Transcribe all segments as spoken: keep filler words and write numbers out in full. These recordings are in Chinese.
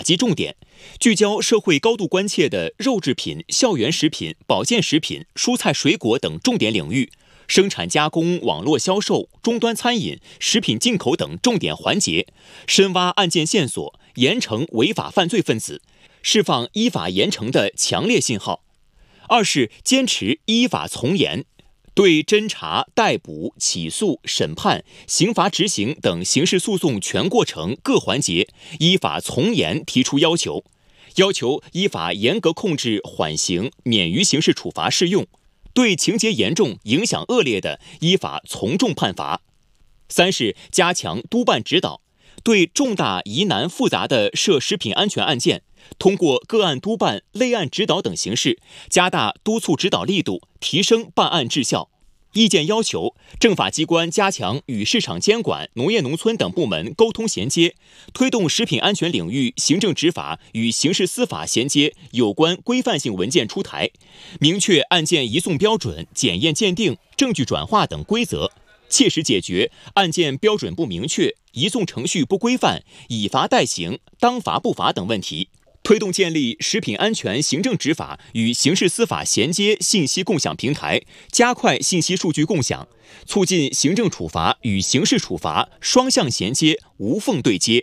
击重点，聚焦社会高度关切的肉制品、校园食品、保健食品、蔬菜水果等重点领域，生产加工、网络销售、终端餐饮、食品进口等重点环节，深挖案件线索，严惩违法犯罪分子，释放依法严惩的强烈信号。二是坚持依法从严，对侦查、逮捕、起诉、审判、刑罚执行等刑事诉讼全过程各环节依法从严提出要求，要求依法严格控制缓刑，免于刑事处罚适用，对情节严重、影响恶劣的依法从重判罚。三是加强督办指导，对重大疑难复杂的涉食品安全案件，通过个案督办、类案指导等形式，加大督促指导力度，提升办案质效。意见要求，政法机关加强与市场监管、农业农村等部门沟通衔接，推动食品安全领域行政执法与刑事司法衔接有关规范性文件出台，明确案件移送标准、检验鉴定、证据转化等规则，切实解决案件标准不明确、移送程序不规范、以罚代行、当罚不罚等问题。推动建立食品安全行政执法与刑事司法衔接信息共享平台，加快信息数据共享，促进行政处罚与刑事处罚双向衔接、无缝对接。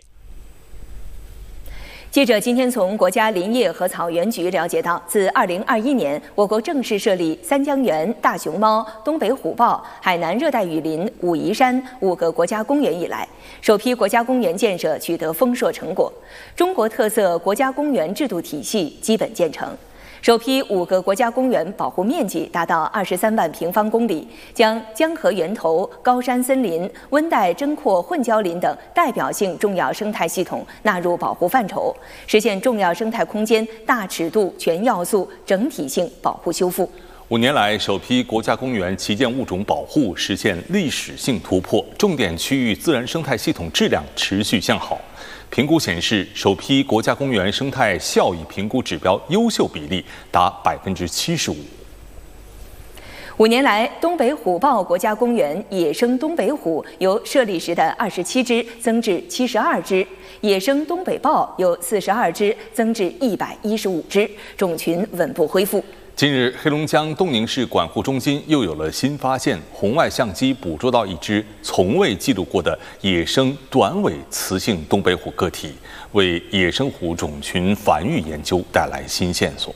记者今天从国家林业和草原局了解到，自二零二一年我国正式设立三江源、大熊猫、东北虎豹、海南热带雨林、武夷山五个国家公园以来，首批国家公园建设取得丰硕成果，中国特色国家公园制度体系基本建成。首批五个国家公园保护面积达到二十三万平方公里，将江河源头、高山森林、温带针阔混交林等代表性重要生态系统纳入保护范畴，实现重要生态空间大尺度、全要素、整体性保护修复。 五年来，首批国家公园旗舰物种保护实现历史性突破，重点区域自然生态系统质量持续向好。评估显示，首批国家公园生态效益评估指标优秀比例达百分之七十五。 五年来，东北虎豹国家公园野生东北虎由设立时的二十七只增至七十二只，野生东北豹由四十二只增至一百一十五只，种群稳步恢复。 近日，黑龙江东宁市管护中心又有了新发现，红外相机捕捉到一只从未记录过的野生短尾雌性东北虎个体，为野生虎种群繁育研究带来新线索。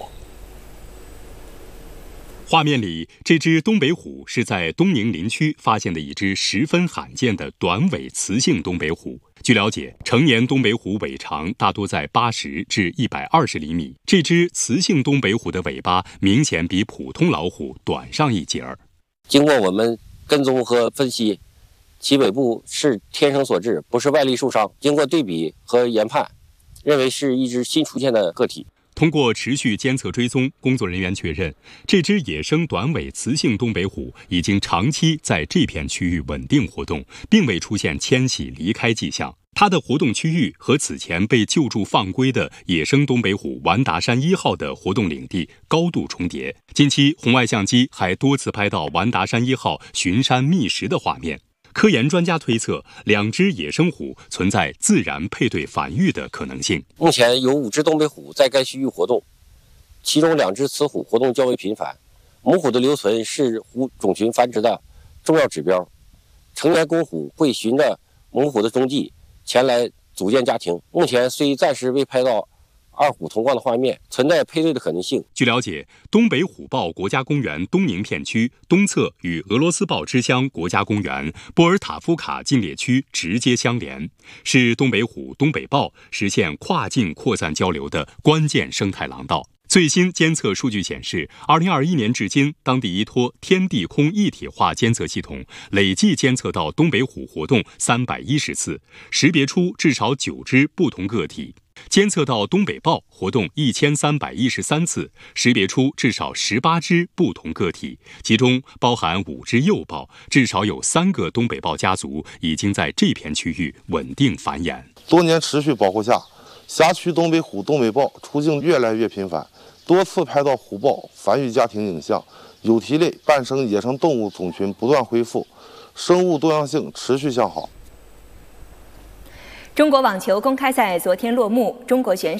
画面里，这只东北虎是在东宁林区发现的一只十分罕见的短尾雌性东北虎。据了解，成年东北虎尾长大多在八十至一百二十厘米，这只雌性东北虎的尾巴明显比普通老虎短上一截儿。 经过我们跟踪和分析，其尾部是天生所致，不是外力受伤。经过对比和研判，认为是一只新出现的个体。 通过持续监测追踪，工作人员确认，这只野生短尾雌性东北虎已经长期在这片区域稳定活动，并未出现迁徙离开迹象。它的活动区域和此前被救助放归的野生东北虎完达山一号的活动领地高度重叠。近期，红外相机还多次拍到完达山一号巡山觅食的画面。科研专家推测，两只野生虎存在自然配对繁育的可能性。 目前有五只东北虎在该区域活动，其中两只雌虎活动较为频繁。母虎的留存是虎种群繁殖的重要指标。成年公虎会循着母虎的踪迹前来组建家庭。目前虽暂时未拍到二虎同框的画面，存在配对的可能性。 据了解，东北虎豹国家公园东宁片区东侧与俄罗斯豹之乡国家公园波尔塔夫卡禁猎区直接相连，是东北虎、东北豹实现跨境扩散交流的关键生态廊道。最新监测数据显示，二零二一年至今，当地依托天地空一体化监测系统，累计监测到东北虎活动三百一十次，识别出至少九只不同个体。监测到东北豹活动一千三百一十三次，识别出至少十八只不同个体，其中包含五只幼豹，至少有三个东北豹家族已经在这片区域稳定繁衍。 多年持续保护下，辖区东北虎、东北豹出境越来越频繁，多次拍到虎豹繁育家庭影像，有蹄类半生野生动物种群不断恢复，生物多样性持续向好。 中国网球公开赛昨天落幕，中国选手